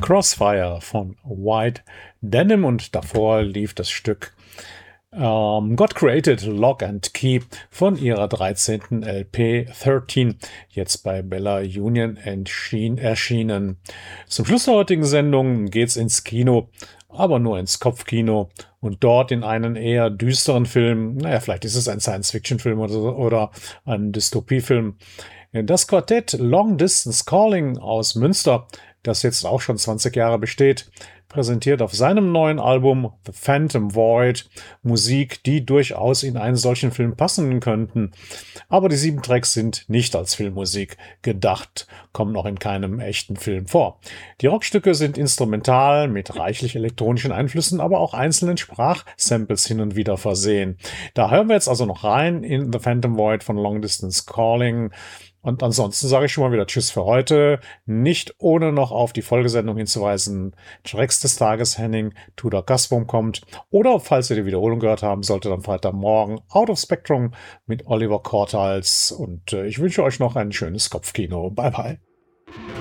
Crossfire von White Denim und davor lief das Stück God Created Lock and Key von ihrer 13. LP 13, jetzt bei Bella Union erschienen. Zum Schluss der heutigen Sendung geht's ins Kino, aber nur ins Kopfkino und dort in einen eher düsteren Film, naja, vielleicht ist es ein Science-Fiction-Film oder ein Dystopiefilm. Das Quartett Long Distance Calling aus Münster, das jetzt auch schon 20 Jahre besteht, präsentiert auf seinem neuen Album The Phantom Void Musik, die durchaus in einen solchen Film passen könnten. Aber die 7 Tracks sind nicht als Filmmusik gedacht, kommen auch in keinem echten Film vor. Die Rockstücke sind instrumental mit reichlich elektronischen Einflüssen, aber auch einzelnen Sprachsamples hin und wieder versehen. Da hören wir jetzt also noch rein in The Phantom Void von Long Distance Calling. Und ansonsten sage ich schon mal wieder Tschüss für heute. Nicht ohne noch auf die Folgesendung hinzuweisen. Tracks des Tages Henning, Tudor Gaswurm kommt. Oder falls ihr die Wiederholung gehört haben solltet, am Freitagmorgen Out of Spectrum mit Oliver Cortals. Und ich wünsche euch noch ein schönes Kopfkino. Bye bye.